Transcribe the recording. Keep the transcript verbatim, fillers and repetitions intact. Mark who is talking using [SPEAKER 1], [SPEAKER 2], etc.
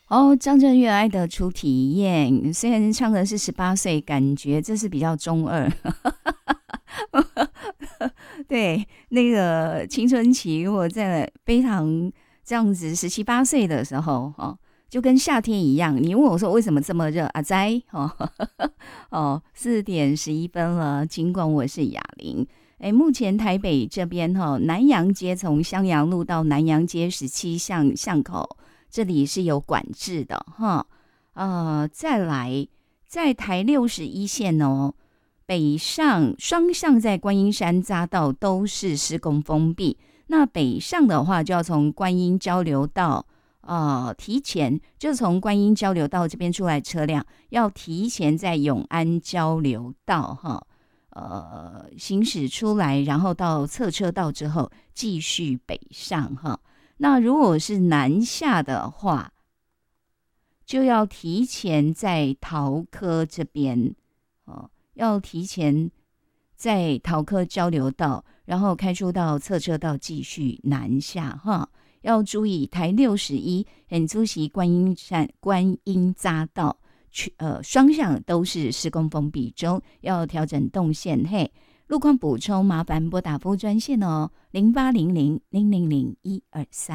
[SPEAKER 1] 哦，张震岳爱的初体验，虽然唱的是十八岁，感觉这是比较中二。对，那个青春期我在非常这样子十七八岁的时候，哦，就跟夏天一样。你问我说为什么这么热？阿哉，哦哦，四点十一分了。尽管我是哑铃，哎，目前台北这边哈、哦，南洋街从襄阳路到南洋街十七巷巷口，这里是有管制的哈。呃，再来，在台六十一线哦。北上双向在观音山匝道都是施工封闭，那北上的话就要从观音交流道，呃，提前就从观音交流道这边出来，车辆要提前在永安交流道哈，呃，行驶出来，然后到侧车道之后继续北上哈。那如果是南下的话，就要提前在桃科这边哦。要提前在桃科交流道，然后开出到侧车道继续南下哈。要注意台六十一很出席观音山观音匝道，呃双向都是施工封闭中，要调整动线嘿。路况补充麻烦拨打服务专线哦，零八零零零零零一二三。